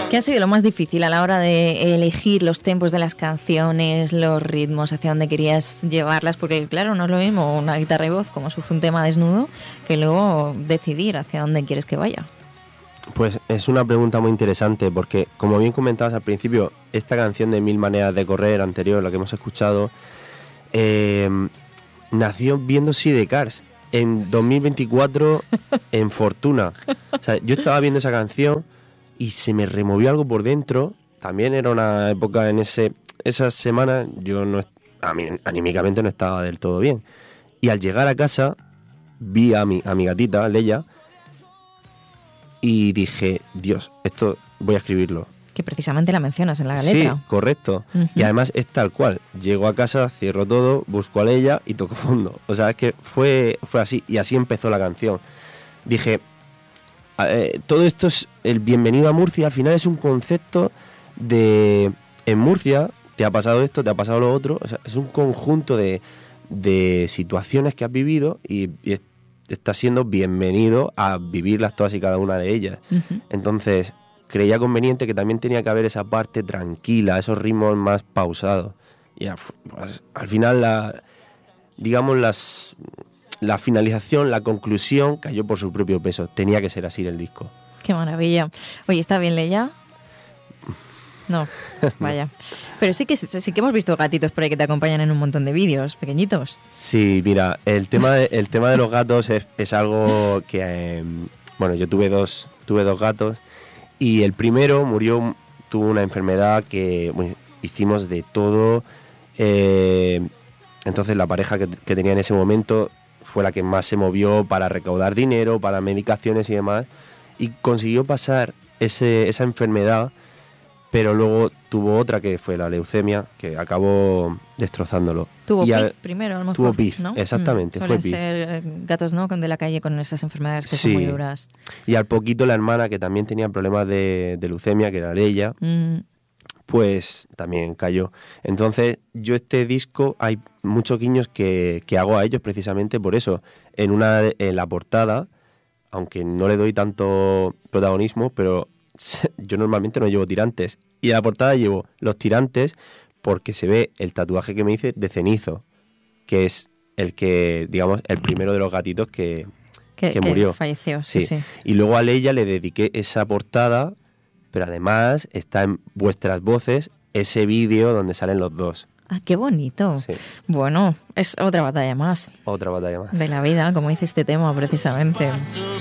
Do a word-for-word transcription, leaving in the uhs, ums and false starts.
¿Qué ha sido lo más difícil a la hora de elegir los tempos de las canciones, los ritmos, hacia dónde querías llevarlas? Porque claro, no es lo mismo una guitarra y voz, como surge un tema desnudo, que luego decidir hacia dónde quieres que vaya. Pues es una pregunta muy interesante, porque como bien comentabas al principio, esta canción de Mil Maneras de Correr anterior, la que hemos escuchado, eh, nació viendo Sidecars en dos mil veinticuatro en Fortuna. O sea, yo estaba viendo esa canción y se me removió algo por dentro. También era una época en ese esas semanas, yo no a mí, anímicamente no estaba del todo bien. Y al llegar a casa vi a mi, a mi gatita, Leia, y dije, Dios, esto voy a escribirlo. Que precisamente la mencionas en la letra. Sí, correcto. Uh-huh. Y además es tal cual. Llego a casa, cierro todo, busco a Leia y toco fondo. O sea, es que fue, fue así. Y así empezó la canción. Dije, eh, todo esto es el bienvenido a Murcia. Al final es un concepto de... En Murcia te ha pasado esto, te ha pasado lo otro. O sea, es un conjunto de, de situaciones que has vivido y, y es, estás siendo bienvenido a vivirlas todas y cada una de ellas. Uh-huh. Entonces... creía conveniente que también tenía que haber esa parte tranquila, esos ritmos más pausados. Y pues, al final, la, digamos, las, la finalización, la conclusión cayó por su propio peso. Tenía que ser así el disco. ¡Qué maravilla! Oye, ¿está bien Leia? No, vaya. Pero sí que, sí que hemos visto gatitos por ahí que te acompañan en un montón de vídeos pequeñitos. Sí, mira, el tema de, el tema de los gatos es, es algo que... Eh, bueno, yo tuve dos, tuve dos gatos. Y el primero murió, tuvo una enfermedad que bueno, hicimos de todo. Eh, entonces la pareja que, que tenía en ese momento fue la que más se movió para recaudar dinero, para medicaciones y demás. Y consiguió pasar ese, esa enfermedad, pero luego tuvo otra que fue la leucemia, que acabó destrozándolo. Tuvo y P I F al, primero, a lo mejor, tuvo P I F, ¿no? Exactamente, mm, fue P I F. Suelen ser gatos, ¿no?, de la calle con esas enfermedades que sí. son muy duras. Y al poquito la hermana, que también tenía problemas de, de leucemia, que era Leia, mm. pues también cayó. Entonces yo este disco, hay muchos guiños que, que hago a ellos precisamente por eso. En, una, en la portada, aunque no le doy tanto protagonismo, pero yo normalmente no llevo tirantes. Y en la portada llevo los tirantes porque se ve el tatuaje que me hice de cenizo, que es el que, digamos, el primero de los gatitos que, que, que murió. Que falleció, sí, sí, sí. Y luego a Leia le dediqué esa portada, pero además está en vuestras voces ese vídeo donde salen los dos. Ah, qué bonito. Sí. Bueno, es otra batalla más. Otra batalla más. De la vida, como dice este tema precisamente.